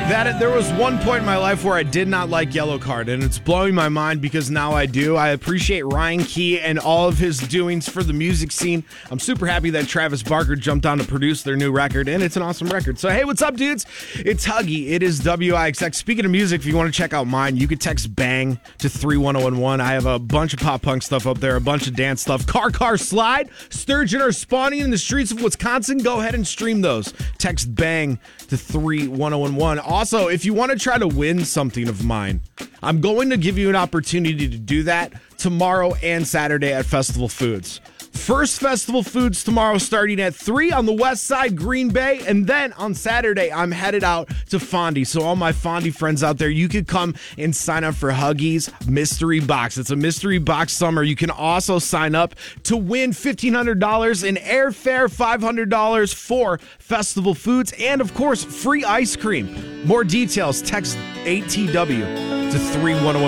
There was one point in my life where I did not like Yellowcard, and it's blowing my mind because now I do. I appreciate Ryan Key and all of his doings for the music scene. I'm super happy that Travis Barker jumped on to produce their new record, and it's an awesome record. So, hey, what's up, dudes? It's Huggy. It is WIXX. Speaking of music, if you want to check out mine, you could text BANG to 31011. I have a bunch of pop punk stuff up there, a bunch of dance stuff. Car Slide, Sturgeon are spawning in the streets of Wisconsin. Go ahead and stream those. Text BANG to 31011. Also, if you want to try to win something of mine, I'm going to give you an opportunity to do that tomorrow and Saturday at Festival Foods. First Festival Foods tomorrow starting at 3 on the west side, Green Bay. And then on Saturday, I'm headed out to Fondy. So all my Fondy friends out there, you could come and sign up for Huggy's Mystery Box. It's a Mystery Box summer. You can also sign up to win $1,500 in airfare, $500 for Festival Foods, and of course, free ice cream. More details, text ATW to 311.